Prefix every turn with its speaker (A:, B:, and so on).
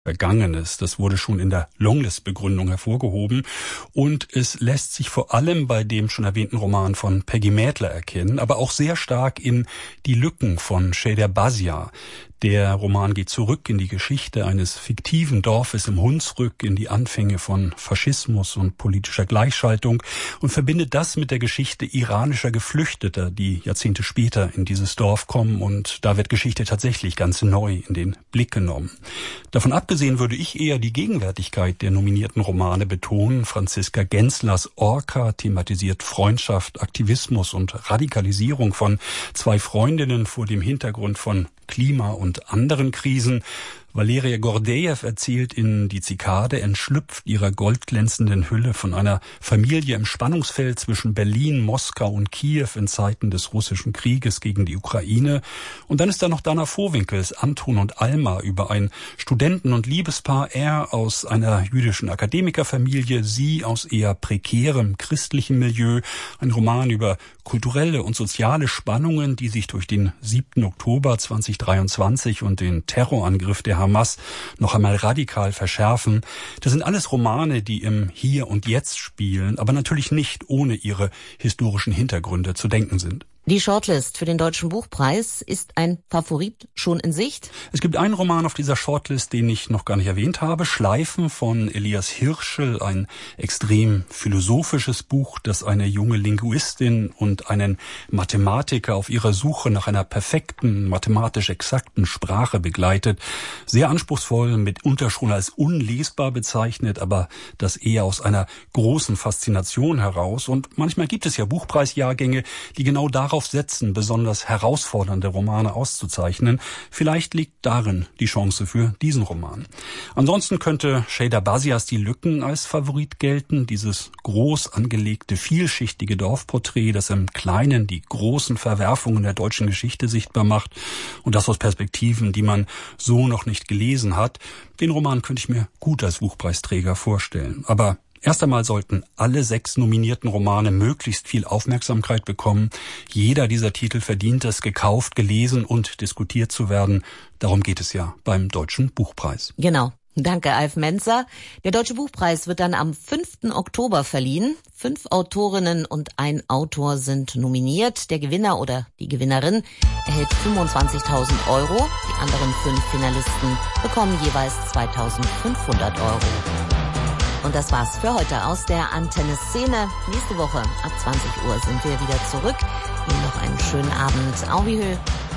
A: Vergangenes. Das wurde schon in der Longlist-Begründung hervorgehoben und es lässt sich vor allem bei dem schon erwähnten Roman von Peggy Mädler erkennen, aber auch sehr stark in Die Lücken von Cheyder Bazia. Der Roman geht zurück in die Geschichte eines fiktiven Dorfes im Hunsrück, in die Anfänge von Faschismus und politischer Gleichschaltung und verbindet das mit der Geschichte iranischer Geflüchteter, die Jahrzehnte später in dieses Dorf kommen, und da wird Geschichte tatsächlich ganz neu in den Blick genommen. Davon abgesehen würde ich eher die Gegenwärtigkeit der nominierten Romane betonen. Franziska Genslers Orca thematisiert Freundschaft, Aktivismus und Radikalisierung von zwei Freundinnen vor dem Hintergrund von Klima- und anderen Krisen. Valeria Gordejew erzählt in Die Zikade, entschlüpft ihrer goldglänzenden Hülle von einer Familie im Spannungsfeld zwischen Berlin, Moskau und Kiew in Zeiten des russischen Krieges gegen die Ukraine. Und dann ist da noch Dana Vohwinkels Anton und Alma über ein Studenten- und Liebespaar, er aus einer jüdischen Akademikerfamilie, sie aus eher prekärem christlichen Milieu. Ein Roman über kulturelle und soziale Spannungen, die sich durch den 7. Oktober 2023 und den Terrorangriff der Hamas noch einmal radikal verschärfen. Das sind alles Romane, die im Hier und Jetzt spielen, aber natürlich nicht ohne ihre historischen Hintergründe zu denken sind.
B: Die Shortlist für den Deutschen Buchpreis, ist ein Favorit schon in Sicht?
A: Es gibt einen Roman auf dieser Shortlist, den ich noch gar nicht erwähnt habe. Schleifen von Elias Hirschel, ein extrem philosophisches Buch, das eine junge Linguistin und einen Mathematiker auf ihrer Suche nach einer perfekten, mathematisch exakten Sprache begleitet. Sehr anspruchsvoll, mitunter schon als unlesbar bezeichnet, aber das eher aus einer großen Faszination heraus. Und manchmal gibt es ja Buchpreisjahrgänge, die genau darauf setzen, besonders herausfordernde Romane auszuzeichnen. Vielleicht liegt darin die Chance für diesen Roman. Ansonsten könnte Cheyder Bazias Die Lücken als Favorit gelten. Dieses groß angelegte, vielschichtige Dorfporträt, das im Kleinen die großen Verwerfungen der deutschen Geschichte sichtbar macht und das aus Perspektiven, die man so noch nicht gelesen hat. Den Roman könnte ich mir gut als Buchpreisträger vorstellen. Aber erst einmal sollten alle 6 nominierten Romane möglichst viel Aufmerksamkeit bekommen. Jeder dieser Titel verdient es, gekauft, gelesen und diskutiert zu werden. Darum geht es ja beim Deutschen Buchpreis.
B: Genau. Danke, Alf Menzer. Der Deutsche Buchpreis wird dann am 5. Oktober verliehen. 5 Autorinnen und ein Autor sind nominiert. Der Gewinner oder die Gewinnerin erhält 25.000 €. Die anderen 5 Finalisten bekommen jeweils 2.500 €. Und das war's für heute aus der Antenne Szene. Nächste Woche ab 20 Uhr sind wir wieder zurück. Ihnen noch einen schönen Abend. Auf Wiederhören.